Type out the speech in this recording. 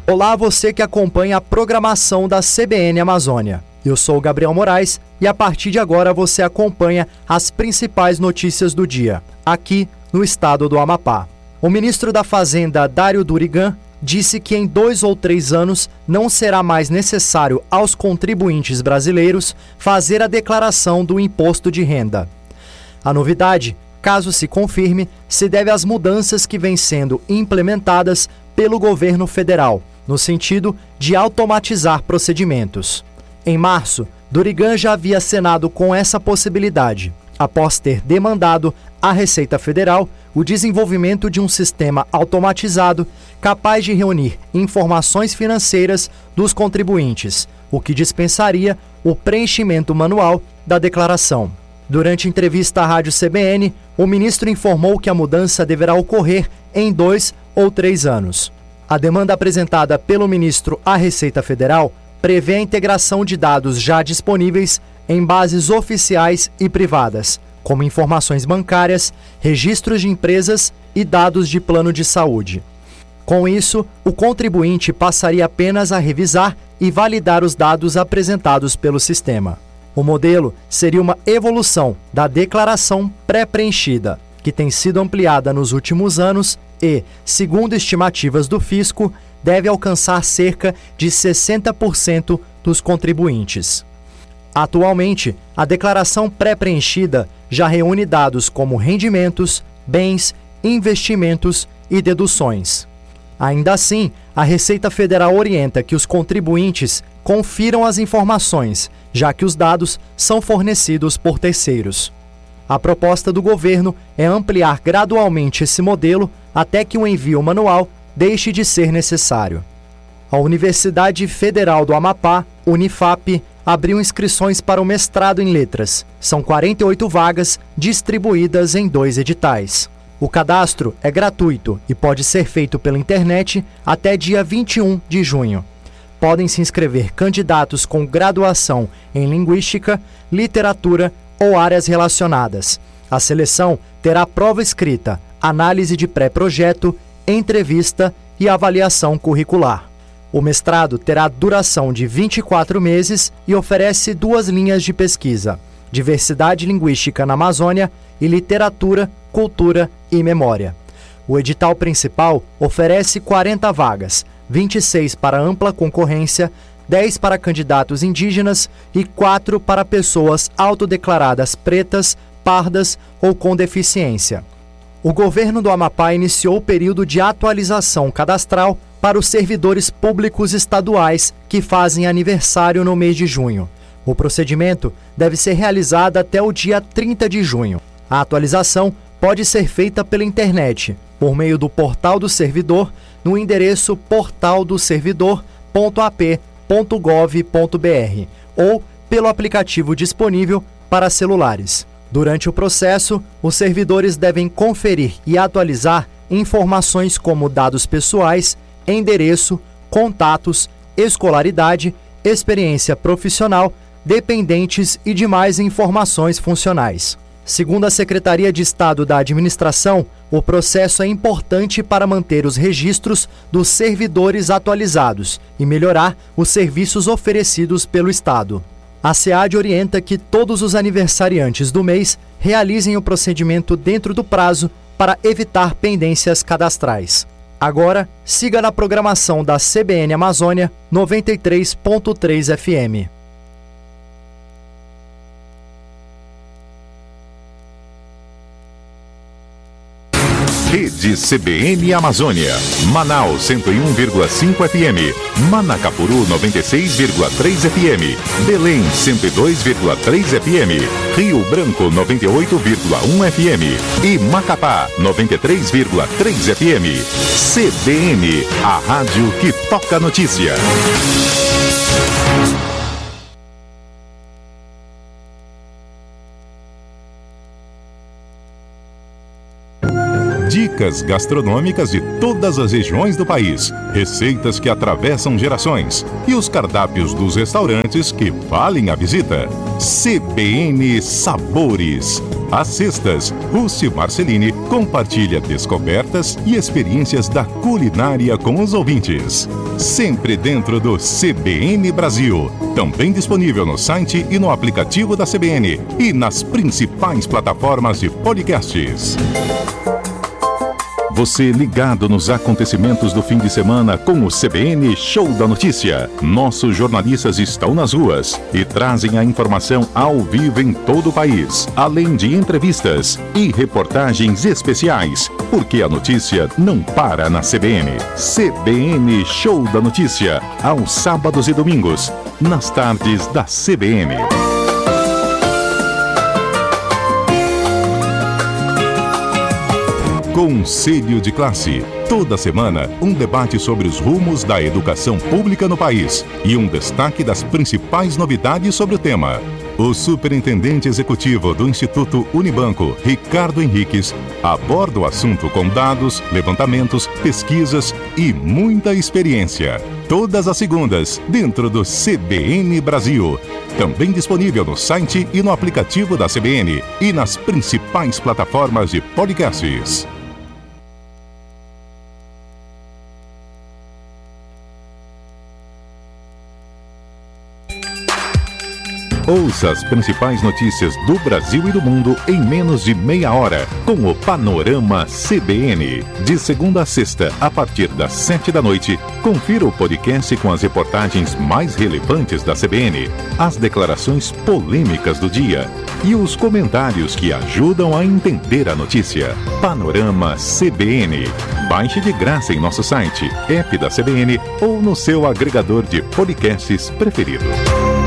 Olá, você que acompanha a programação da CBN Amazônia. Eu sou o Gabriel Moraes e a partir de agora você acompanha as principais notícias do dia, aqui no estado do Amapá. O ministro da Fazenda, Dário Durigan, disse que em 2 ou 3 anos não será mais necessário aos contribuintes brasileiros fazer a declaração do imposto de renda. A novidade, caso se confirme, se deve às mudanças que vêm sendo implementadas pelo governo federal, no sentido de automatizar procedimentos. Em março, Durigan já havia acenado com essa possibilidade, após ter demandado à Receita Federal o desenvolvimento de um sistema automatizado capaz de reunir informações financeiras dos contribuintes, o que dispensaria o preenchimento manual da declaração. Durante entrevista à Rádio CBN, o ministro informou que a mudança deverá ocorrer em 2 ou 3 anos. A demanda apresentada pelo ministro à Receita Federal prevê a integração de dados já disponíveis em bases oficiais e privadas, como informações bancárias, registros de empresas e dados de plano de saúde. Com isso, o contribuinte passaria apenas a revisar e validar os dados apresentados pelo sistema. O modelo seria uma evolução da declaração pré-preenchida, que tem sido ampliada nos últimos anos e, segundo estimativas do fisco, deve alcançar cerca de 60% dos contribuintes. Atualmente, a declaração pré-preenchida já reúne dados como rendimentos, bens, investimentos e deduções. Ainda assim, a Receita Federal orienta que os contribuintes confiram as informações, já que os dados são fornecidos por terceiros. A proposta do governo é ampliar gradualmente esse modelo até que o envio manual deixe de ser necessário. A Universidade Federal do Amapá, Unifap, abriu inscrições para o mestrado em letras. São 48 vagas distribuídas em 2 editais. O cadastro é gratuito e pode ser feito pela internet até dia 21 de junho. Podem se inscrever candidatos com graduação em Linguística, Literatura ou áreas relacionadas. A seleção terá prova escrita, análise de pré-projeto, entrevista e avaliação curricular. O mestrado terá duração de 24 meses e oferece 2 linhas de pesquisa: Diversidade Linguística na Amazônia e Literatura, Cultura e Memória. O edital principal oferece 40 vagas, 26 para ampla concorrência, 10 para candidatos indígenas e 4 para pessoas autodeclaradas pretas, pardas ou com deficiência. O governo do Amapá iniciou o período de atualização cadastral para os servidores públicos estaduais que fazem aniversário no mês de junho. O procedimento deve ser realizado até o dia 30 de junho. A atualização pode ser feita pela internet, por meio do Portal do Servidor, no endereço portaldoservidor.ap.gov.br ou pelo aplicativo disponível para celulares. Durante o processo, os servidores devem conferir e atualizar informações como dados pessoais, endereço, contatos, escolaridade, experiência profissional, dependentes e demais informações funcionais. Segundo a Secretaria de Estado da Administração, o processo é importante para manter os registros dos servidores atualizados e melhorar os serviços oferecidos pelo Estado. A SEAD orienta que todos os aniversariantes do mês realizem o procedimento dentro do prazo para evitar pendências cadastrais. Agora, siga na programação da CBN Amazônia 93.3 FM. Rede CBN Amazônia. Manaus 101,5 FM. Manacapuru 96,3 FM. Belém 102,3 FM. Rio Branco 98,1 FM. E Macapá 93,3 FM. CBN, a rádio que toca notícia. dicas gastronômicas de todas as regiões do país, receitas que atravessam gerações e os cardápios dos restaurantes que valem a visita. CBN Sabores. Às sextas, Rússi Marcelini compartilha descobertas e experiências da culinária com os ouvintes. Sempre dentro do CBN Brasil. Também disponível no site e no aplicativo da CBN e nas principais plataformas de podcasts. Você ligado nos acontecimentos do fim de semana com o CBN Show da Notícia. Nossos jornalistas estão nas ruas e trazem a informação ao vivo em todo o país, além de entrevistas e reportagens especiais, porque a notícia não para na CBN. CBN Show da Notícia, aos sábados e domingos, nas tardes da CBN. Conselho de Classe. Toda semana, um debate sobre os rumos da educação pública no país e um destaque das principais novidades sobre o tema. O superintendente executivo do Instituto Unibanco, Ricardo Henriques, aborda o assunto com dados, levantamentos, pesquisas e muita experiência. Todas as segundas, dentro do CBN Brasil. Também disponível no site e no aplicativo da CBN e nas principais plataformas de podcasts. Ouça as principais notícias do Brasil e do mundo em menos de meia hora, com o Panorama CBN. De segunda a sexta, a partir das 7 da noite, confira o podcast com as reportagens mais relevantes da CBN, as declarações polêmicas do dia e os comentários que ajudam a entender a notícia. Panorama CBN. Baixe de graça em nosso site, app da CBN ou no seu agregador de podcasts preferido.